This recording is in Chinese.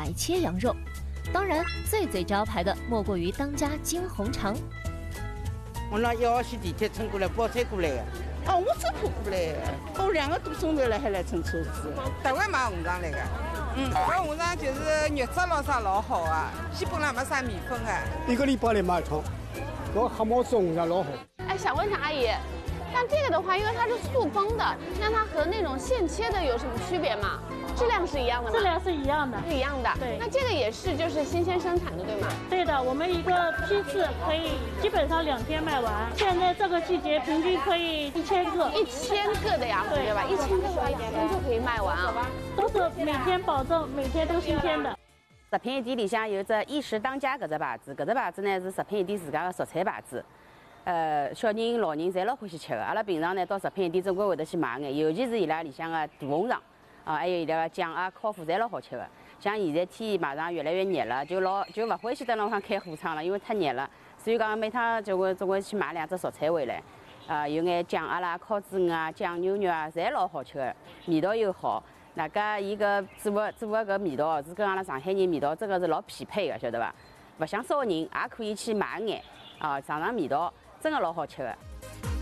白切羊肉。当然，最招牌的莫过于当家金红肠。 我拿1号线地铁乘过来，包车过来的。哦，我走路过来的，我2个多钟头了还来乘车子。 台湾买红肠来的。搿红肠就是肉质咯啥老好啊，基本上没啥米粉啊。 1个礼拜来买一趟，搿黑毛子红肠老好。 哎，想问一下阿姨，像这个的话，因为它是速崩的，那它和那种现切的有什么区别吗？质量是一样的吗？ 质量是一样的， 是一样的。对，那这个也是就是新鲜生产的，对吗？ 对的，我们一个批次可以基本上2天卖完。现在这个季节平均可以1000个 ，1000个的呀，对吧？1000个的话，1天就可以卖完啊。 都是每天保证每天都新鲜的。 食品店里向有只一食当家搿只牌子，搿只牌子呢是食品店自家的蔬菜牌子。小人、老人侪老欢喜吃的。阿拉平常呢到食品店总归会得去买眼，尤其是伊拉里向的大红肠。还有伊拉个酱啊、烤麸侪老好吃的。像现在天马上越来越热了，就勿欢喜在那上开火窗了，因为太热了。所以讲每趟总归去买2只蔬菜回来，有眼酱鸭啦、烤子鱼啊、酱牛肉啊，侪老好吃的，味道又好。那个伊个做个搿味道是跟阿拉上海人味道真个是老匹配的，晓得伐？勿想烧人也可以去买眼尝尝味道，真个老好吃的。